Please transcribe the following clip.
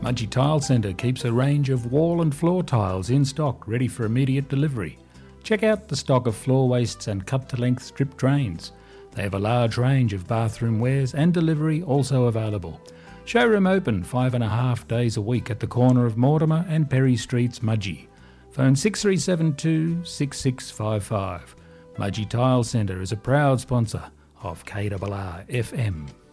Mudgee Tile Centre keeps a range of wall and floor tiles in stock, ready for immediate delivery. Check out the stock of floor wastes and cut-to-length strip drains. They have a large range of bathroom wares and delivery also available. Showroom open 5.5 days a week at the corner of Mortimer and Perry Streets, Mudgee. Phone 6372 6655. Mudgee Tile Centre is a proud sponsor of KRR FM.